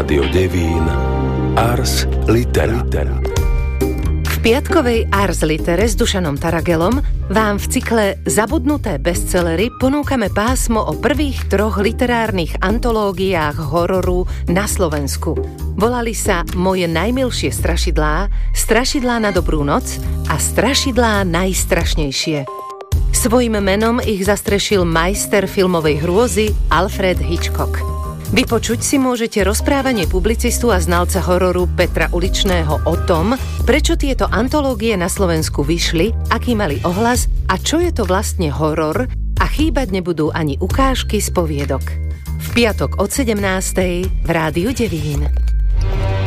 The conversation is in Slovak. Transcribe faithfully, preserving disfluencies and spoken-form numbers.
Rádio Devín Ars Litera. V piatkovej Ars Litere s Dušanom Taragelom vám v cykle Zabudnuté bestsellery ponúkame pásmo o prvých troch literárnych antológiách hororu na Slovensku. Volali sa Moje najmilšie strašidlá, Strašidlá na dobrú noc a Strašidlá najstrašnejšie. Svojím menom ich zastrešil majster filmovej hrôzy Alfred Hitchcock. Vypočuť si môžete rozprávanie publicistu a znalca hororu Petra Uličného o tom, prečo tieto antológie na Slovensku vyšli, aký mali ohlas a čo je to vlastne horor, a chýbať nebudú ani ukážky z poviedok. V piatok od sedemnástej v Rádiu Devín.